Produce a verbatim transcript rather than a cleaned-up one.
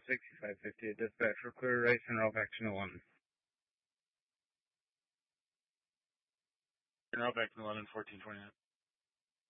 sixty-five fifty, dispatch for clear race and route back to Eleven. Route back to Eleven, fourteen twenty-nine.